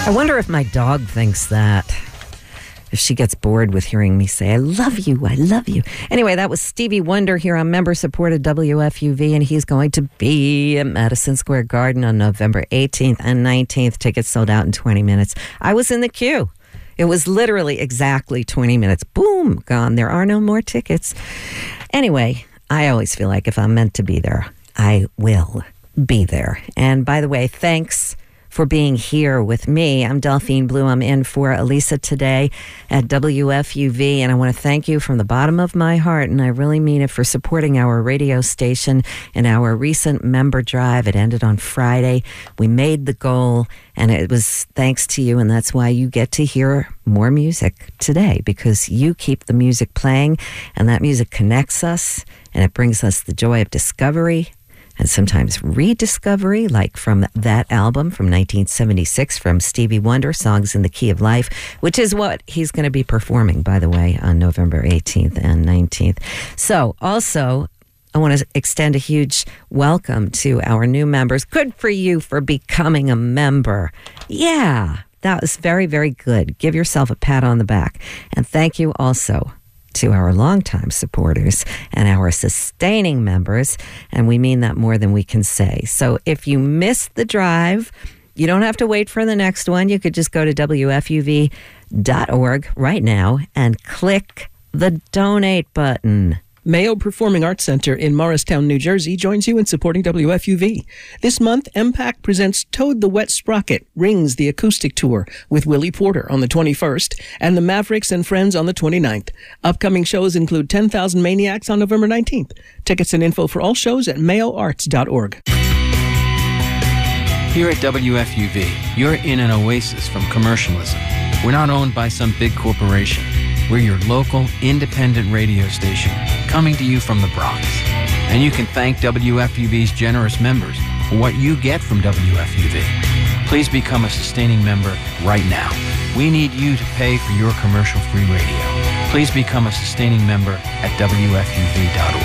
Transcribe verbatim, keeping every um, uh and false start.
I wonder if my dog thinks that. If she gets bored with hearing me say, I love you, I love you. Anyway, that was Stevie Wonder here on member-supported W F U V, and he's going to be at Madison Square Garden on November eighteenth and nineteenth. Tickets sold out in twenty minutes. I was in the queue. It was literally exactly twenty minutes. Boom, gone. There are no more tickets. Anyway, I always feel like if I'm meant to be there, I will be there. And by the way, thanks for being here with me. I'm Delphine Blue. I'm in for Elisa today at W F U V, and I want to thank you from the bottom of my heart, and I really mean it, for supporting our radio station in our recent member drive. It ended on Friday. We made the goal, and it was thanks to you, and that's why you get to hear more music today, because you keep the music playing, and that music connects us, and it brings us the joy of discovery and sometimes rediscovery, like from that album from nineteen seventy-six from Stevie Wonder, Songs in the Key of Life, which is what he's going to be performing, by the way, on November eighteenth and nineteenth. So also, I want to extend a huge welcome to our new members. Good for you for becoming a member. Yeah, that was very, very good. Give yourself a pat on the back. And thank you also to our longtime supporters and our sustaining members, and we mean that more than we can say. So if you missed the drive, you don't have to wait for the next one. You could just go to W F U V dot org right now and click the donate button. Mayo Performing Arts Center in Morristown, New Jersey joins you in supporting W F U V. This month, M PAC presents Toad the Wet Sprocket, Rings the Acoustic Tour with Willie Porter on the twenty-first and the Mavericks and Friends on the twenty-ninth. Upcoming shows include ten thousand Maniacs on November nineteenth. Tickets and info for all shows at mayo arts dot org. Here at W F U V, you're in an oasis from commercialism. We're not owned by some big corporation. We're your local, independent radio station, coming to you from the Bronx. And you can thank W F U V's generous members for what you get from W F U V. Please become a sustaining member right now. We need you to pay for your commercial-free radio. Please become a sustaining member at W F U V dot org.